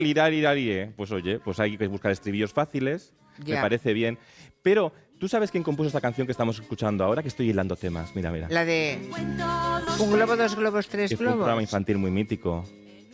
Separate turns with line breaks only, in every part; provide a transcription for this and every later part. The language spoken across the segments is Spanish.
Lirarirarie. Pues oye, pues hay que buscar estribillos fáciles, me
Ya.
parece bien. Pero, ¿tú sabes quién compuso esta canción que estamos escuchando ahora? Que estoy hilando temas, mira, mira.
La de un globo, dos globos, tres
Que fue un programa
globos.
infantil muy mítico.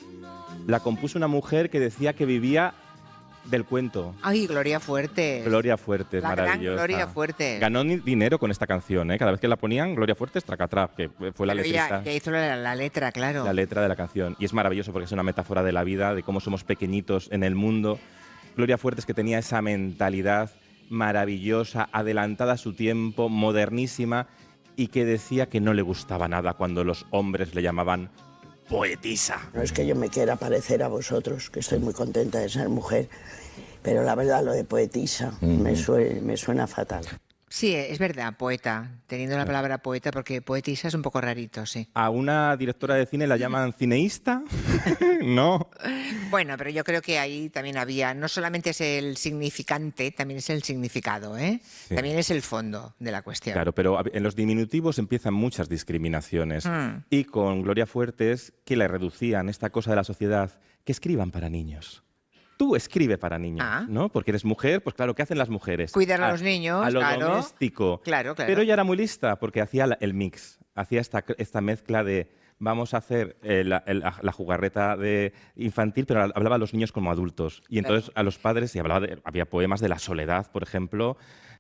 La compuso una mujer que decía que vivía del cuento.
Ay, Gloria Fuertes.
Gloria Fuertes,
La gran
maravillosa.
Gloria Fuertes.
Ganó dinero con esta canción, ¿eh? Cada vez que la ponían, Gloria Fuertes, tracatrap, que fue la
Pero
letrista.
ya hizo la letra, claro.
La letra de la canción. Y es maravilloso porque es una metáfora de la vida, de cómo somos pequeñitos en el mundo. Gloria Fuertes, que tenía esa mentalidad maravillosa, adelantada a su tiempo, modernísima, y que decía que no le gustaba nada cuando los hombres le llamaban poetisa.
No es que yo me quiera parecer a vosotros, que estoy muy contenta de ser mujer, pero la verdad lo de poetisa me suena fatal.
Sí, es verdad, poeta. Teniendo la palabra poeta, porque poetisa es un poco rarito, sí.
¿A una directora de cine la llaman cineísta? No.
Bueno, pero yo creo que ahí también había, no solamente es el significante, también es el significado, ¿eh?
Sí.
También es el fondo de la cuestión.
Claro, pero en los diminutivos empiezan muchas discriminaciones. Y con Gloria Fuertes, que le reducían esta cosa de la sociedad, que escriban para niños. Tú escribe para niños, ¿no? Porque eres mujer, pues claro, ¿qué hacen las mujeres?
Cuidar a los niños,
a lo
claro.
doméstico.
Claro, claro.
Pero ella era muy lista porque hacía el mix, hacía esta mezcla de vamos a hacer la jugarreta infantil, pero hablaba a los niños como adultos. Y entonces a los padres, y había poemas de la soledad, por ejemplo.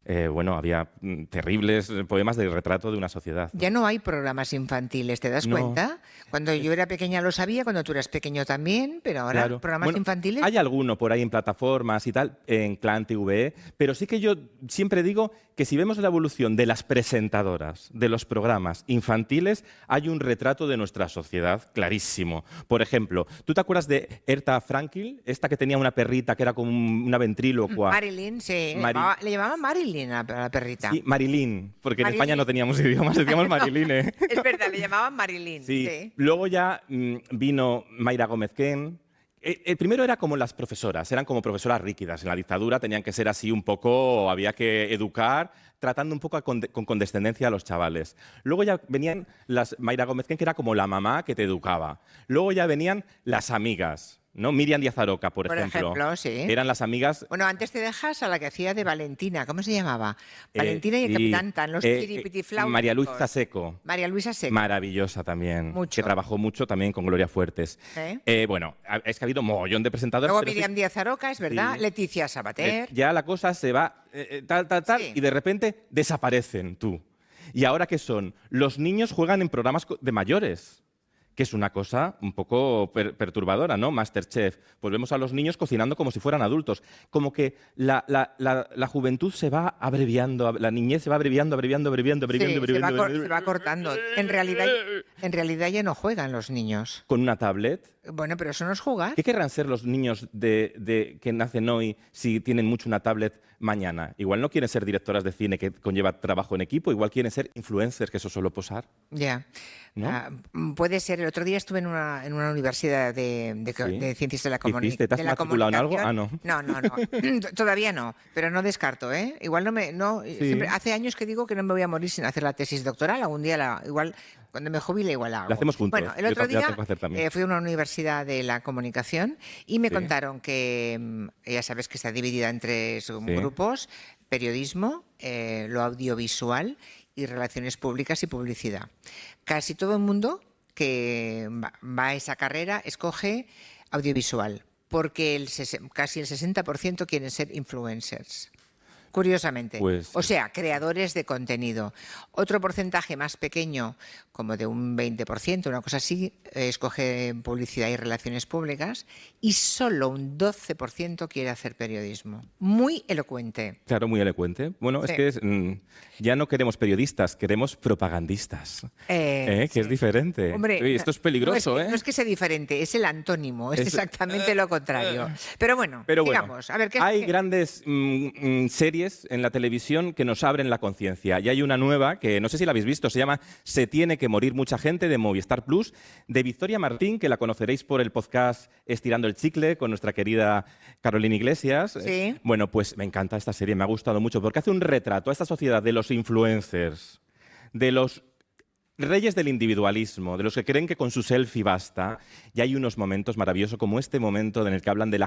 Había terribles poemas de retrato de una sociedad.
Ya no hay programas infantiles, ¿te das cuenta? Cuando yo era pequeña lo sabía, cuando tú eras pequeño también, pero ahora
Claro.
programas infantiles...
Hay alguno por ahí en plataformas y tal, en Clan TVE, pero sí que yo siempre digo que si vemos la evolución de las presentadoras, de los programas infantiles, hay un retrato de nuestra sociedad clarísimo. Por ejemplo, ¿tú te acuerdas de Herta Frankel? Esta que tenía una perrita que era como una ventrílocua.
Marilyn, sí. Le llamaban Marilyn a la perrita.
Sí, Marilyn, porque
Marilyn.
en España no teníamos idiomas, decíamos Marilyn, ¿eh?
Es verdad, le llamaban Marilyn.
Sí. Luego ya vino Mayra Gómez Ken. El primero era como las profesoras, eran como profesoras rígidas. En la dictadura tenían que ser así un poco, había que educar, tratando un poco con condescendencia a los chavales. Luego ya venían las Mayra Gómez Ken, que era como la mamá que te educaba. Luego ya venían las amigas, ¿no? Miriam Díaz Aroca, por ejemplo.
Sí.
Eran las amigas...
Bueno, antes te dejas a la que hacía de Valentina, ¿cómo se llamaba? Valentina y el Capitán Tan, los chiripitifláuticos.
María Luisa Seco.
María Luisa Seco.
Maravillosa también.
Mucho.
Que trabajó mucho también con Gloria Fuertes. Es que ha habido mogollón de presentadores.
Luego
pero
Miriam Díaz Aroca, es verdad.
Sí.
Leticia Sabater.
Ya la cosa se va tal,
Sí.
y de repente desaparecen tú. ¿Y ahora qué son? Los niños juegan en programas de mayores, que es una cosa un poco perturbadora, ¿no? MasterChef. Pues vemos a los niños cocinando como si fueran adultos. Como que la juventud se va abreviando, la niñez se va abreviando.
Se va cortando. En realidad ya no juegan los niños.
Con una tablet.
Bueno, pero eso no es jugar.
¿Qué querrán ser los niños que nacen hoy si tienen mucho una tablet mañana? Igual no quieren ser directoras de cine que conlleva trabajo en equipo, igual quieren ser influencers, que eso solo posar.
Ya.
¿No?
Puede ser. El otro día estuve en una universidad de ciencias de la
¿Qué hiciste? ¿Te has matriculado en algo? Ah, no.
No. Todavía no, pero no descarto, ¿eh? Igual siempre, hace años que digo que no me voy a morir sin hacer la tesis doctoral. Algún día, igual, cuando me jubile, igual la hago.
La hacemos juntos.
Bueno, el otro
Yo
día
tengo que hacer también.
fui a una universidad de la comunicación y me contaron que, ya sabes que está dividida en tres grupos: periodismo, lo audiovisual y relaciones públicas y publicidad. Casi todo el mundo que va a esa carrera escoge audiovisual, porque casi el 60% quieren ser influencers. Curiosamente.
Pues,
o sea, creadores de contenido. Otro porcentaje más pequeño, como de un 20%, una cosa así, escoge publicidad y relaciones públicas, y solo un 12% quiere hacer periodismo. Muy elocuente.
Claro, muy elocuente. Bueno,
Sí.
es que ya no queremos periodistas, queremos propagandistas. Que es diferente.
Hombre,
Oye, esto es peligroso,
no es que sea diferente, es el antónimo, es exactamente lo contrario. Pero bueno, sigamos. A ver,
hay grandes series en la televisión que nos abren la conciencia. Y hay una nueva que no sé si la habéis visto, se llama Se tiene que morir mucha gente, de Movistar Plus, de Victoria Martín, que la conoceréis por el podcast Estirando el Chicle con nuestra querida Carolina Iglesias.
Sí.
Bueno, pues me encanta esta serie, me ha gustado mucho porque hace un retrato a esta sociedad de los influencers, de los reyes del individualismo, de los que creen que con su selfie basta. Y hay unos momentos maravillosos como este momento en el que hablan de la